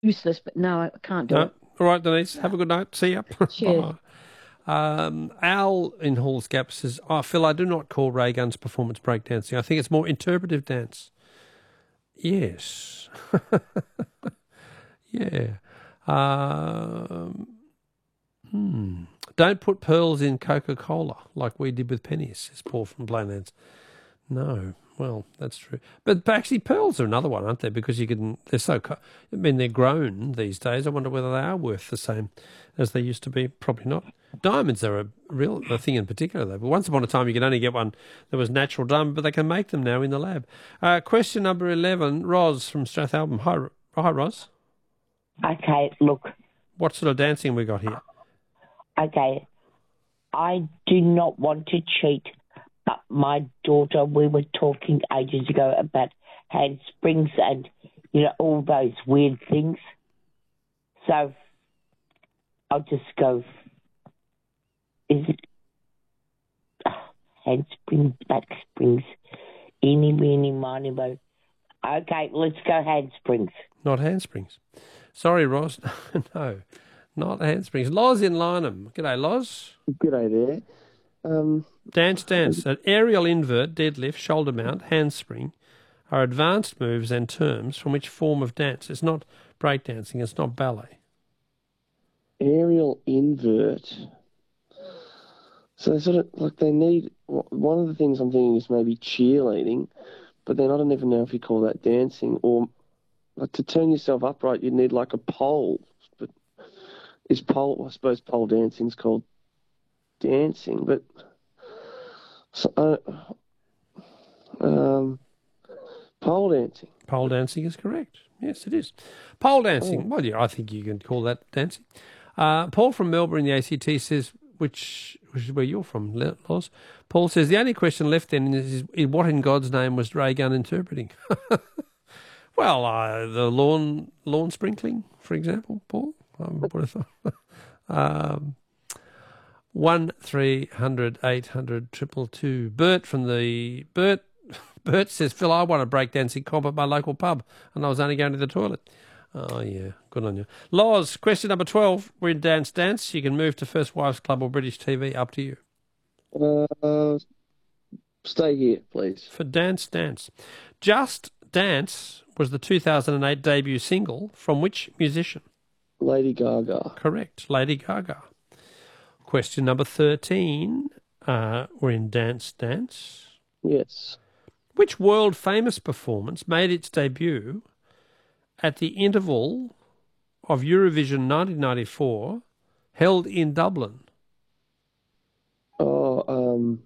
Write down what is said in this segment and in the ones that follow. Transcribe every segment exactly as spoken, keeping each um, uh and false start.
useless, but no, I can't do No. it. All right, Denise. Have a good night. See ya. Cheers. Bye. Um, Al in Halls Gap says, oh, Phil, I do not call Ray Gunn's performance breakdancing. I think it's more interpretive dance. Yes. Yeah. Um, hmm. Don't put pearls in Coca-Cola like we did with pennies, says Paul from Plainlands. No. Well, that's true. But actually, pearls are another one, aren't they? Because you can, they're so, co- I mean, they're grown these days. I wonder whether they are worth the same as they used to be. Probably not. Diamonds are a real a thing in particular, though. But once upon a time, you could only get one that was natural diamond, but they can make them now in the lab. Uh, question number eleven, Roz from Strathalbyn. Hi, Ro- hi, Roz. Okay, look. What sort of dancing we got here? Okay, I do not want to cheat, but my daughter, we were talking ages ago about handsprings and, you know, all those weird things. So I'll just go, is it oh, handsprings, backsprings, eeny, meeny, miny, mo. Okay, let's go handsprings. Not handsprings. Sorry, Roz. No, not handsprings. Loz in Lynham. G'day, Loz. G'day there. Um, Dance, dance. An aerial invert, deadlift, shoulder mount, handspring are advanced moves and terms from which form of dance. It's not breakdancing. It's not ballet. Aerial invert. So they sort of, like they need, one of the things I'm thinking is maybe cheerleading, but then I don't even know if you call that dancing, or like to turn yourself upright you'd need like a pole. But is pole, I suppose pole dancing's called dancing, but so, uh, um, pole dancing. Pole dancing is correct. Yes, it is. Pole dancing. Oh. Well, yeah, I think you can call that dancing. Uh, Paul from Melbourne in the A C T says, which, which is where you're from, Loz. Paul says, the only question left then is, is what in God's name was Ray Gunn interpreting? Well, uh, the lawn lawn sprinkling, for example, Paul. Um, what I thought. um, one three hundred eight hundred triple two. Bert from the Bert. Bert says, Phil, I won a breakdancing comp at my local pub, and I was only going to the toilet. Oh yeah, good on you, Loz. Question number twelve. We're in Dance Dance. You can move to First Wives Club or British T V. Up to you. Uh, stay here, please. For Dance Dance, Just Dance was the two thousand eight debut single from which musician? Lady Gaga. Correct, Lady Gaga. Question number thirteen. Uh, we're in Dance Dance. Yes. Which world-famous performance made its debut at the interval of Eurovision nineteen ninety-four held in Dublin? Oh, um,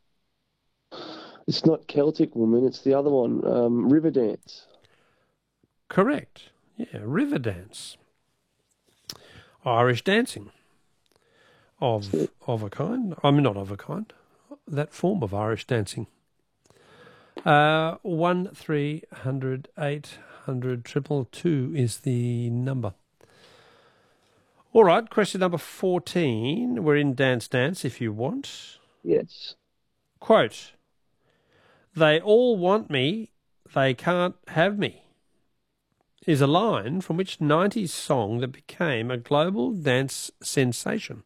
it's not Celtic Woman, it's the other one, um, Riverdance. Correct. Yeah, Riverdance. Irish dancing of of a kind. I mean, not of a kind. That form of Irish dancing. Uh, one three hundred eight hundred triple two is the number. All right, question number fourteen. We're in Dance Dance if you want. Yes. Quote, they all want me, they can't have me, is a line from which nineties song that became a global dance sensation?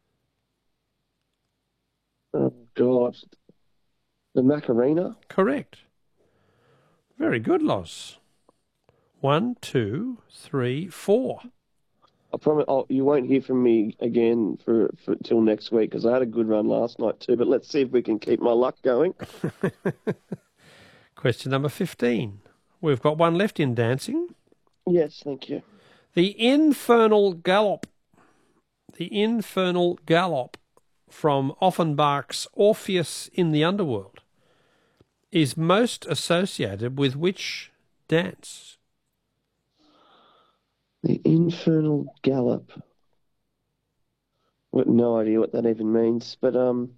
Oh, God. The Macarena? Correct. Very good, Loz. One, two, three, four. I promise oh, you won't hear from me again for, for till next week because I had a good run last night too, but let's see if we can keep my luck going. Question number fifteen. We've got one left in dancing. Yes, thank you. The Infernal Gallop. The Infernal Gallop from Offenbach's Orpheus in the Underworld is most associated with which dance? The Infernal Gallop. I've got no idea what that even means, but um,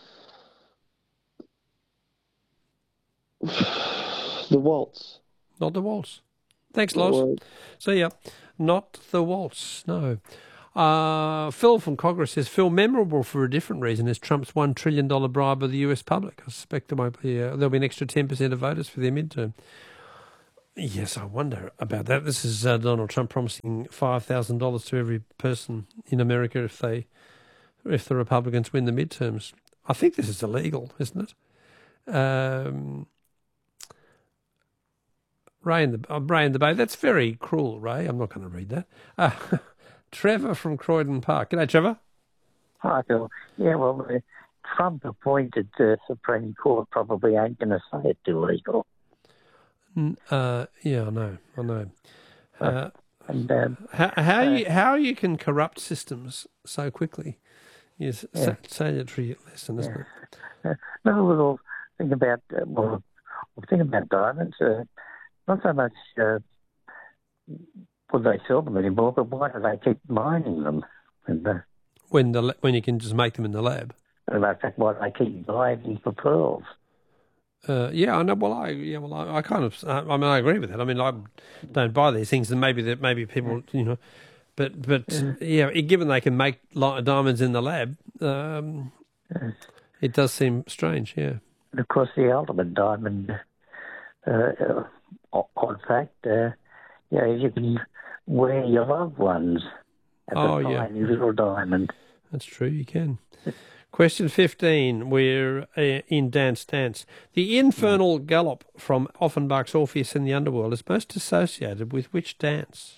the waltz. Not the waltz. Thanks, Not Loz. worried. See ya. Not the waltz, no. Uh, Phil from Congress says, Phil, memorable for a different reason is Trump's one trillion dollars bribe of the U S public. I suspect there might be, uh, there'll be an extra ten percent of voters for their midterm. Yes, I wonder about that. This is uh, Donald Trump promising five thousand dollars to every person in America if they, if the Republicans win the midterms. I think this is illegal, isn't it? Um, Ray in the uh, Ray in the Bay. That's very cruel, Ray. I'm not going to read that. Uh, Trevor from Croydon Park. G'day, Trevor. Hi, Phil. Yeah, well, the Trump-appointed uh, Supreme Court probably ain't going to say it's illegal. Uh, yeah, I know, I know. Uh, and um, how how uh, you how you can corrupt systems so quickly is yeah. a salutary lesson, isn't yeah. it? Uh, another little thing about uh, well, well, thing about diamonds. Uh, not so much uh, would they sell them anymore, but why do they keep mining them? And uh, When the when you can just make them in the lab. in fact, why they keep mining for pearls? Uh, yeah, I know. Well, I yeah, well, I, I kind of. Uh, I mean, I agree with that. I mean, I don't buy these things, and maybe that maybe people, you know, but but yeah, yeah given they can make li- diamonds in the lab, um, Yes. it does seem strange. Yeah. And of course, the ultimate diamond, uh, uh, odd fact, uh, yeah, you can wear your loved ones as Oh, a yeah. tiny little diamond. That's true, you can. Question fifteen, we're uh, in Dance Dance. The infernal gallop from Offenbach's Orpheus in the Underworld is most associated with which dance?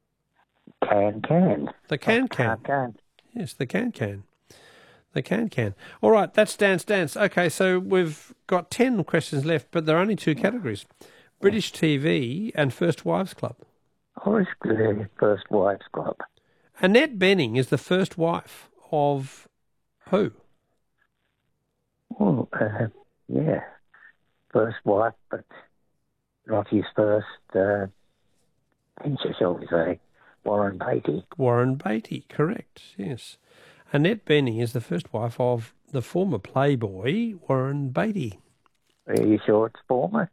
Can, can. The can-can. Can, can. Yes, the can-can. The can-can. All right, that's Dance Dance. Okay, so we've got ten questions left, but there are only two categories. British T V and First Wives Club. Or is the First Wives Club? Annette Bening is the first wife of who? Well, uh, yeah, first wife, but not his first uh, pension, shall we say, Warren Beatty. Warren Beatty, correct, yes. Annette Bening is the first wife of the former Playboy, Warren Beatty. Are you sure it's former?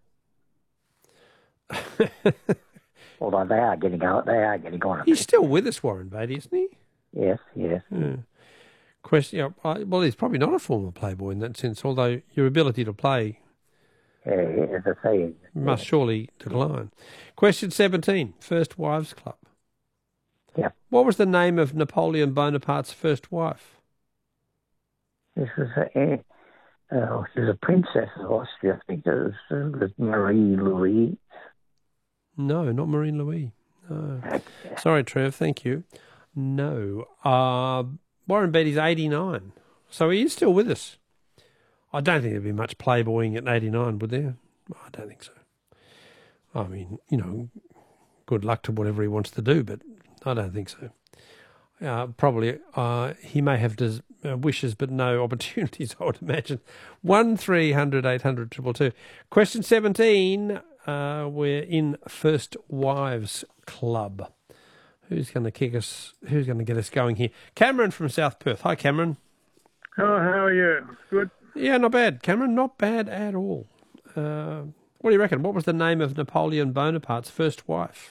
Although they are getting on, they are getting on. He's still with us, Warren Beatty, isn't he? Yes, yes. Yeah. Question. Yeah, I, well, he's probably not a former Playboy in that sense, although your ability to play Uh, as I say, must surely decline. Question seventeen, First Wives Club. Yeah. What was the name of Napoleon Bonaparte's first wife? this was a, uh, she was a princess of Austria. I think it was, it was Marie Louise. No, not Marie Louise. No. Sorry, Trev. Thank you. No. Uh, Warren Beatty's eighty-nine, so he is still with us. I don't think there'd be much playboying at eighty-nine, would there? I don't think so. I mean, you know, good luck to whatever he wants to do, but I don't think so. Uh, probably uh, he may have des- uh, wishes but no opportunities, I would imagine. one three hundred eight hundred two two two. Question seventeen, uh, we're in First Wives Club. Who's going to kick us? Who's going to get us going here? Cameron from South Perth. Hi, Cameron. Oh, how are you? Good. Yeah, not bad, Cameron. Not bad at all. Uh, what do you reckon? What was the name of Napoleon Bonaparte's first wife?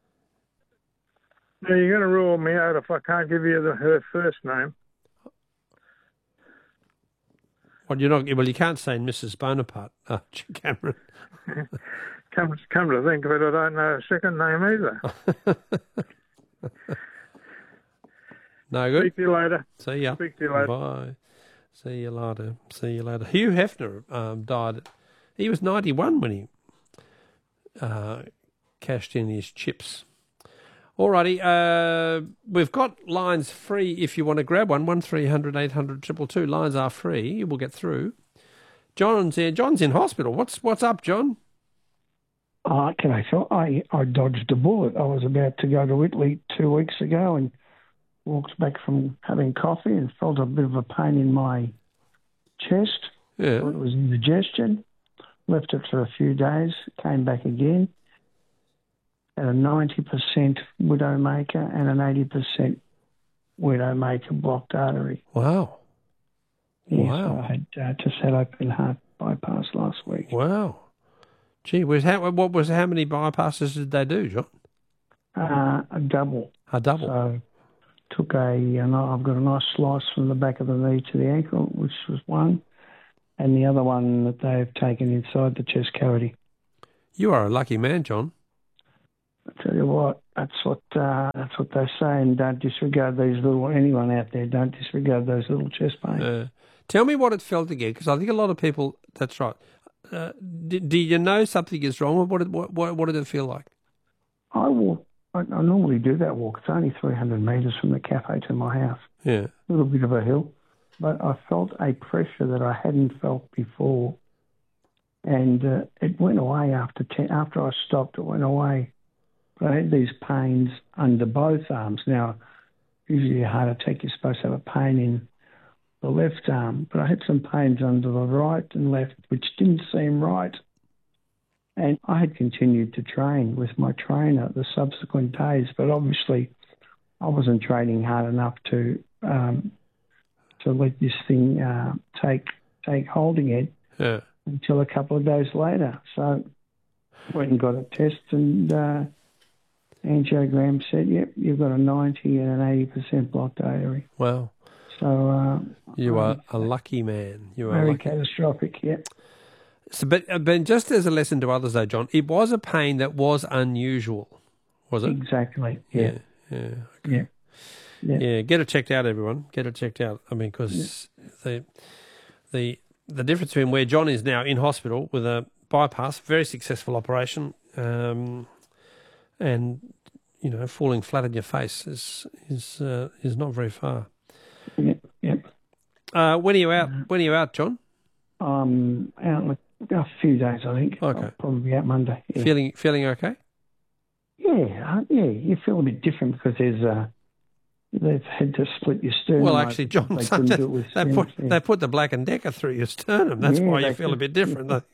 Now, you're going to rule me out if I can't give you the, her first name. Well, you're not. Well, you can't say Missus Bonaparte, uh, Cameron. Come, come to think of it, I don't know her second name either. No good. Speak to you later. See ya. Speak to you later. Bye. See you later. See you later. Hugh Hefner um, died. He was ninety-one when he uh, cashed in his chips. Alrighty, uh, we've got lines free if you want to grab one. One three hundred eight hundred triple two. Lines are free. We'll get through. John's in. John's in hospital. What's what's up, John? Uh, can I tell? I, I dodged a bullet. I was about to go to Italy two weeks ago and walked back from having coffee and felt a bit of a pain in my chest. Yeah. Thought it was indigestion. Left it for a few days. Came back again. Had a ninety percent widowmaker and an eighty percent widowmaker blocked artery. Wow. Yes, Wow. I had uh, just had open heart bypass last week. Wow. Gee, was how, what was how many bypasses did they do, John? Uh, a double. A double. So took a, and I've got a nice slice from the back of the knee to the ankle, which was one, and the other one that they've taken inside the chest cavity. You are a lucky man, John. I tell you what, that's what uh, that's what they say, and don't disregard these little, anyone out there, don't disregard those little chest pains. Uh, tell me what it felt again, because I think a lot of people, that's right. Uh, do, do you know something is wrong, or what did, what, what, what did it feel like? I walk, I, I normally do that walk. It's only three hundred metres from the cafe to my house. Yeah. A little bit of a hill. But I felt a pressure that I hadn't felt before. And uh, it went away after ten, after I stopped, it went away. But I had these pains under both arms. Now, usually a heart attack, you're supposed to have a pain in the left arm, but I had some pains under the right and left, which didn't seem right. And I had continued to train with my trainer the subsequent days, but obviously I wasn't training hard enough to um, to let this thing uh, take take hold again Yeah. until a couple of days later. So went and got a test, and uh, angiogram said, yep, you've got a ninety and an eighty percent blocked artery. Wow. So uh, You are um, a lucky man. You are very lucky. catastrophic, yep. So, but, uh, but just as a lesson to others, though, John, it was a pain that was unusual, was it? Exactly, yeah. Yeah. Yeah. Yeah. Yeah. Yeah. Get it checked out, everyone. Get it checked out. I mean, because yeah. the the the difference between where John is now in hospital with a bypass, very successful operation, um, and you know, falling flat on your face is is uh, is not very far. Yep, yep. Uh, when are you out? When are you out, John? Um, out in a, a few days, I think. Okay. I'll probably be out Monday. Yeah. Feeling feeling okay? Yeah, uh, yeah. You feel a bit different because there's uh, they've had to split your sternum. Well, actually, John, they, they, couldn't do it with they stents, put yeah. they put the Black and Decker through your sternum. That's Yeah, why you they feel a could. bit different. Though.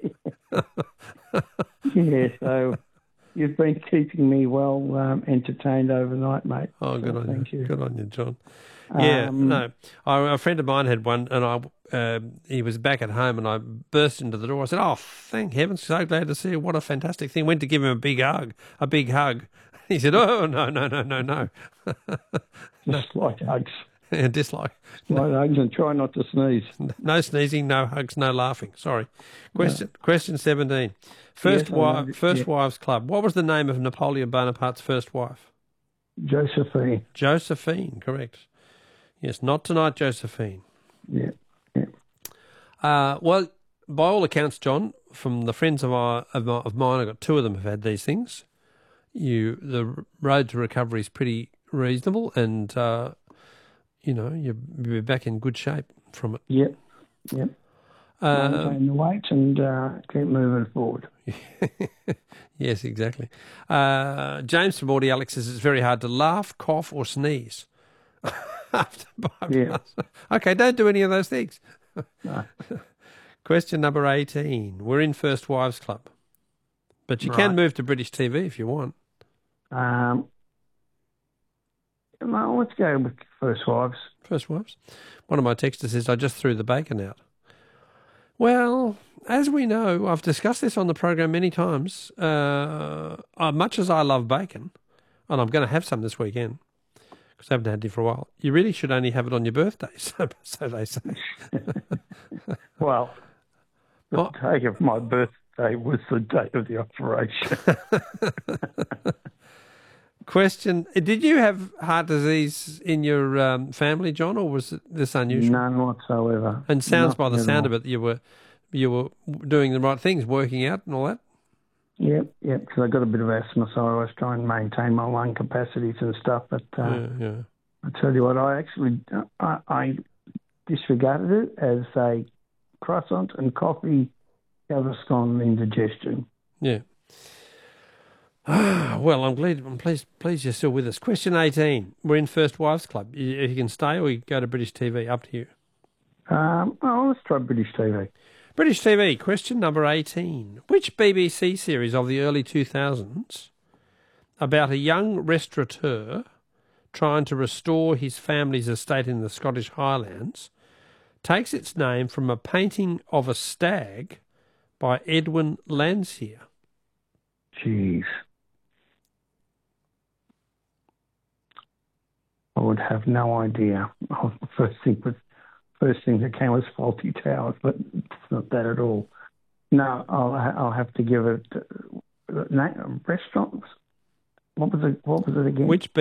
Yeah, so you've been keeping me well um, entertained overnight, mate. Oh, So good on thank you. you. Good on you, John. Yeah, Um, no. I, a friend of mine had one, and I uh, he was back at home, and I burst into the door. I said, "Oh, thank heavens! So glad to see you. What a fantastic thing!" Went to give him a big hug, a big hug. He said, "Oh, no, no, no, no, no." Just like hugs. Yeah, dislike. Like hugs, and try not to sneeze. No sneezing, no hugs, no laughing. Sorry. Question question seventeen. First Yes, I wife, know. First Yeah. Wives Club. What was the name of Napoleon Bonaparte's first wife? Josephine. Josephine, correct. Yes, not tonight, Josephine. Yeah, yeah. Uh, well, by all accounts, John, from the friends of, our, of, my, of mine, I've got two of them have had these things. You, the road to recovery is pretty reasonable, and uh, you know you'll be back in good shape from it. Yep, yep. Uh, Maintain the weight and uh, keep moving forward. Yes, exactly. Uh, James from Audi Alex says it's very hard to laugh, cough, or sneeze after bypass. Yeah. Okay, don't do any of those things. No. Question number eighteen. We're in First Wives Club, but you can Right. move to British T V if you want. Um, well, let's go with First Wives. First Wives. One of my texters says, I just threw the bacon out. Well, as we know, I've discussed this on the program many times. Uh, uh, much as I love bacon, and I'm going to have some this weekend, because I haven't had it for a while, you really should only have it on your birthday, so, so they say. Well, the Oh. day of my birthday was the day of the operation. Question, did you have heart disease in your um, family, John, or was it this unusual? None whatsoever. And sounds by the Nothing at sound all. of it, you were you were doing the right things, working out and all that? Yep, yep, because I got a bit of asthma, so I was trying to maintain my lung capacities and stuff. But uh, Yeah, yeah. I tell you what, I actually I, I disregarded it as a croissant and coffee Gaviscon indigestion. Yeah. Well, I'm glad. I'm pleased. Pleased you're still with us. Question eighteen. We're in First Wives Club. You, you can stay or you go to British T V. Up to you. Um, oh, let's try British T V. British T V. Question number eighteen. Which B B C series of the early two thousands about a young restaurateur trying to restore his family's estate in the Scottish Highlands takes its name from a painting of a stag by Edwin Landseer? Jeez. I would have no idea. Oh, the first thing was, first thing that came was Faulty Towers, but it's not that at all. No, I'll I'll have to give it uh, name, restaurants. What was it? What was it again? Which